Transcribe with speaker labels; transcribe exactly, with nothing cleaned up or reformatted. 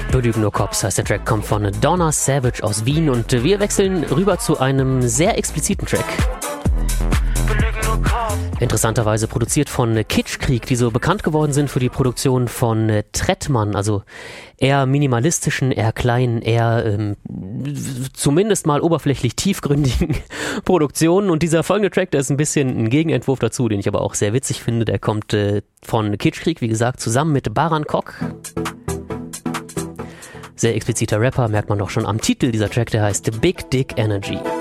Speaker 1: Belügen nur Cops heißt der Track, kommt von Donna Savage aus Wien und wir wechseln rüber zu einem sehr expliziten Track. Interessanterweise produziert von Kitschkrieg, die so bekannt geworden sind für die Produktion von Trettmann, also eher minimalistischen, eher kleinen, eher ähm, zumindest mal oberflächlich tiefgründigen Produktionen. Und dieser folgende Track, der ist ein bisschen ein Gegenentwurf dazu, den ich aber auch sehr witzig finde. Der kommt äh, von Kitschkrieg, wie gesagt, zusammen mit Baran Kok. Sehr expliziter Rapper, merkt man doch schon am Titel. Dieser Track, der heißt Big Dick Energy.